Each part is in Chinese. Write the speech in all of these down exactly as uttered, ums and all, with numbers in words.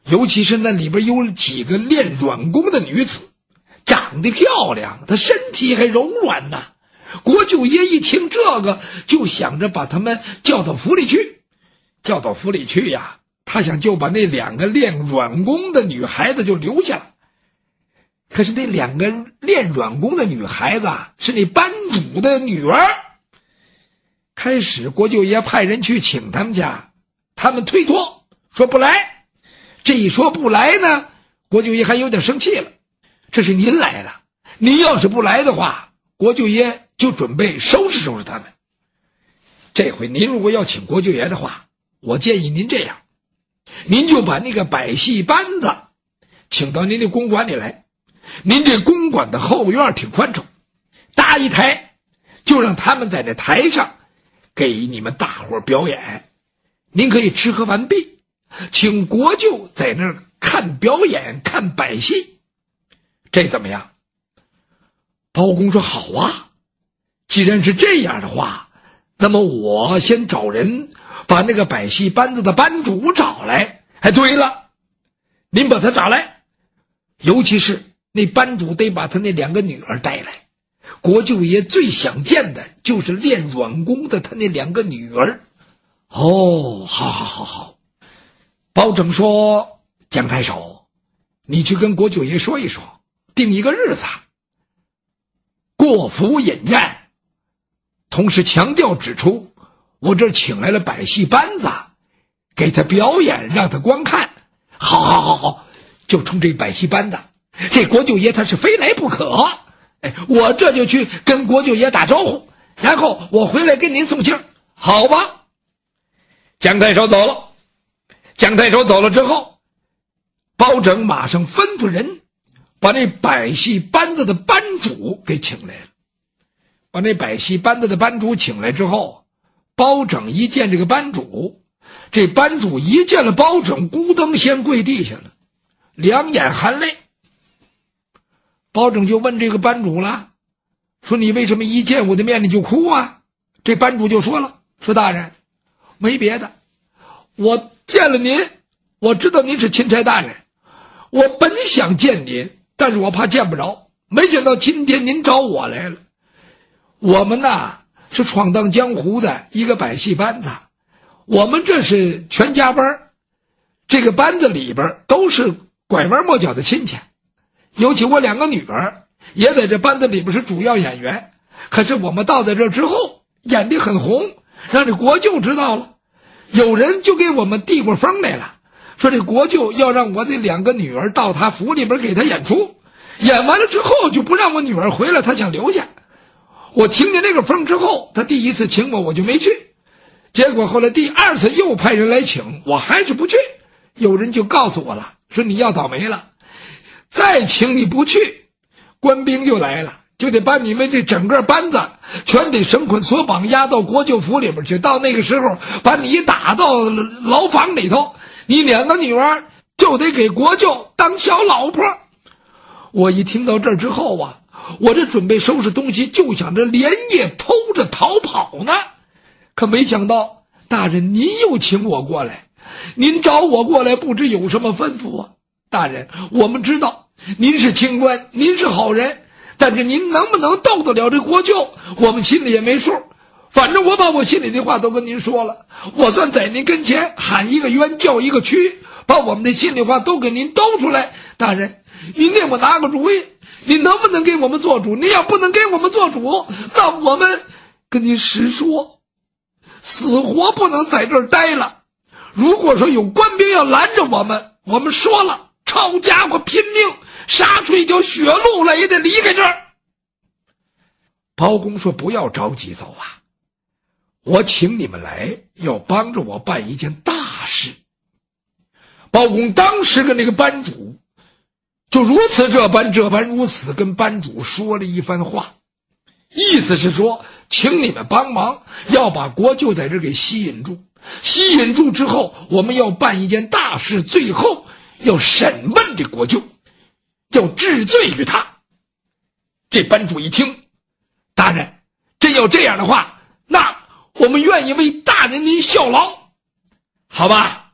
尤其是那里边有几个练软功的女子，长得漂亮，她身体还柔软呢。国舅爷一听这个，就想着把他们叫到府里去。叫到府里去呀，他想就把那两个练软功的女孩子就留下了。可是那两个练软功的女孩子啊，是那班主的女儿。开始国舅爷派人去请他们家，他们推脱说不来。这一说不来呢，国舅爷还有点生气了。这是您来了，您要是不来的话，国舅爷就准备收拾收拾他们。这回您如果要请国舅爷的话，我建议您这样，您就把那个百戏班子请到您的公馆里来。您这公馆的后院挺宽敞，搭一台，就让他们在这台上给你们大伙表演。您可以吃喝完毕，请国舅在那儿看表演，看百戏，这怎么样？包公说好啊，既然是这样的话，那么我先找人把那个百戏班子的班主找来。哎，对了，您把他找来，尤其是那班主得把他那两个女儿带来。国舅爷最想见的就是练软功的他那两个女儿。哦，好好好好。包拯说，姜太守，你去跟国舅爷说一说，定一个日子，过府饮宴。同时强调指出，我这儿请来了百戏班子，给他表演，让他观看。好好好好，就冲这百戏班子，这国舅爷他是非来不可。哎，我这就去跟国舅爷打招呼，然后我回来跟您送信，好吧？姜太守走了。姜太守走了之后，包拯马上吩咐人把那百戏班子的班主给请来了。把那百戏班子的班主请来之后，包拯一见这个班主，这班主一见了包拯，咕噔先跪地下了，两眼含泪。包拯就问这个班主了，说你为什么一见我的面你就哭啊？这班主就说了，说大人，没别的，我见了您，我知道您是钦差大人，我本想见您，但是我怕见不着，没想到今天您找我来了。我们呐是闯荡江湖的一个百戏班子，我们这是全家班，这个班子里边都是拐弯抹角的亲戚，尤其我两个女儿也在这班子里边是主要演员。可是我们到在这之后演得很红，让这国舅知道了，有人就给我们递过风来了，说这国舅要让我这两个女儿到他府里边给他演出，演完了之后就不让我女儿回来，他想留下。我听见这个风之后，他第一次请我我就没去，结果后来第二次又派人来请，我还是不去。有人就告诉我了，说你要倒霉了，再请你不去，官兵就来了，就得把你们这整个班子全得绳捆索绑押到国舅府里边去，到那个时候把你打到牢房里头，你两个女儿就得给国舅当小老婆。我一听到这儿之后啊，我这准备收拾东西，就想着连夜偷着逃跑呢。可没想到大人您又请我过来，您找我过来不知有什么吩咐啊？大人，我们知道您是清官，您是好人，但是您能不能斗得了这国舅，我们心里也没数。反正我把我心里的话都跟您说了，我算在您跟前喊一个冤叫一个屈，把我们的心里话都给您兜出来。大人，您给我拿个主意，您能不能给我们做主？您要不能给我们做主，那我们跟您实说，死活不能在这儿待了。如果说有官兵要拦着我们，我们说了，抄家伙拼命杀出一条血路来也得离开这儿。包公说，不要着急走啊，我请你们来要帮着我办一件大事。包公当时跟那个班主就如此这般这般如此跟班主说了一番话，意思是说请你们帮忙，要把国舅在这给吸引住，吸引住之后我们要办一件大事，最后要审问这国舅，要治罪于他。这班主一听，大人真要这样的话，那我们愿意为大人您效劳。好吧，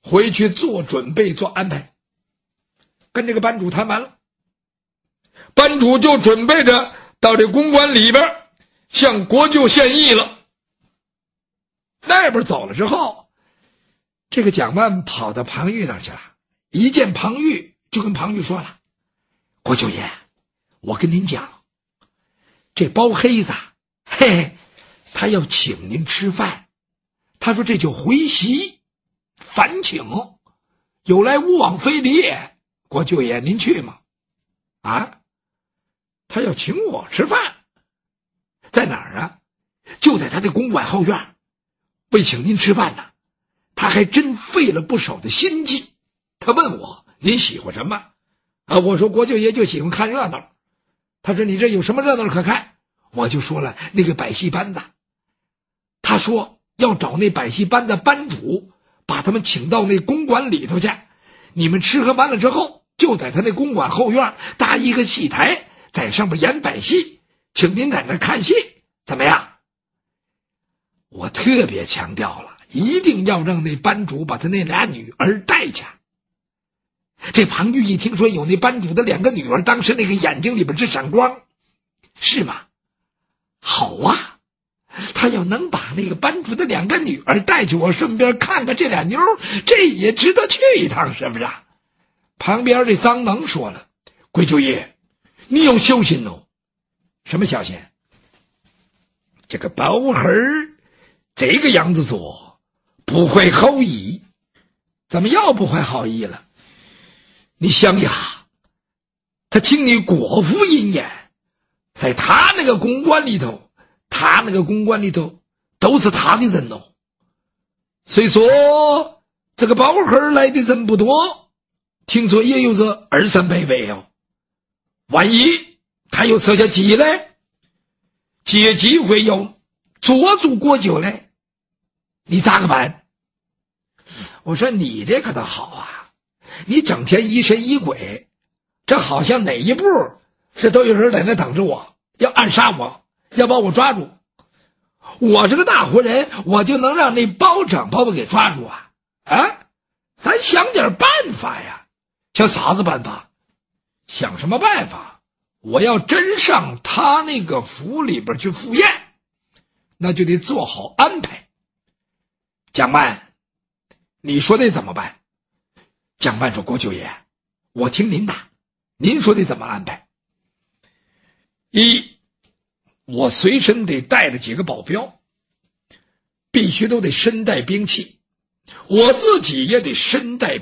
回去做准备做安排。跟这个班主谈完了，班主就准备着到这公馆里边向国舅献议了。那边走了之后，这个蒋万跑到庞玉那儿去了，一见庞玉就跟庞玉说了：国舅爷，我跟您讲，这包黑子嘿嘿，他要请您吃饭，他说这就回席烦请，有来无往非礼也，国舅爷您去吗？啊，他要请我吃饭，在哪儿啊？就在他的公馆后院，为请您吃饭呢，他还真费了不少的心计。他问我您喜欢什么啊？我说国舅爷就喜欢看热闹。他说你这有什么热闹可看？我就说了那个百戏班子。他说要找那百戏班子班主，把他们请到那公馆里头去，你们吃喝完了之后，就在他那公馆后院搭一个戏台，在上面演百戏，请您在那看戏，怎么样？我特别强调了，一定要让那班主把他那俩女儿带去。这庞玉一听说有那班主的两个女儿，当时那个眼睛里边直闪光。是吗？好啊，他要能把那个班主的两个女儿带去，我顺便看看这俩妞，这也值得去一趟，是不是？旁边这臧能说了：贵舅爷，你要小心哦。什么小心？这个包黑这个样子做不怀好意。怎么又不怀好意了？你想一下，他请你国府银演，在他那个公馆里头，他那个公馆里头都是他的人哦。虽说这个包黑来的人不多，听说也有这二三百位哦。万一他又设下计来，借机会要捉住国舅来，你咋个办？我说你这可倒好啊，你整天疑神疑鬼，这好像哪一步是都有人在那等着我，要暗杀我，要把我抓住。我这个大活人，我就能让那包拯把我给抓住啊？啊，咱想点办法呀。想啥子办法？想什么办法？我要真上他那个府里边去赴宴，那就得做好安排。蒋万，你说得怎么办？蒋万说：国舅爷，我听您的，您说得怎么安排？一，我随身得带着几个保镖，必须都得身带兵器，我自己也得身带